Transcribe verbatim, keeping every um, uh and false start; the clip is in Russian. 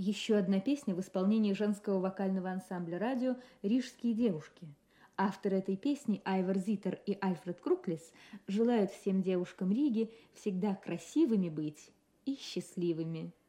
Еще одна песня в исполнении женского вокального ансамбля радио «Рижские девушки». Авторы этой песни Айвар Зитер и Альфред Круклис желают всем девушкам Риги всегда красивыми быть и счастливыми.